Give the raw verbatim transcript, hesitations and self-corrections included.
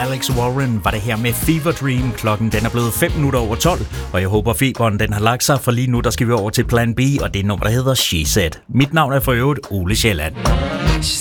Alex Warren var det her med Fever Dream. Klokken den er blevet fem minutter over tolv, og jeg håber feberen den har lagt sig, for lige nu der skal vi over til Plan B, og det er nummer, der hedder She Said. Mit navn er for øvrigt Ole Sjælland. She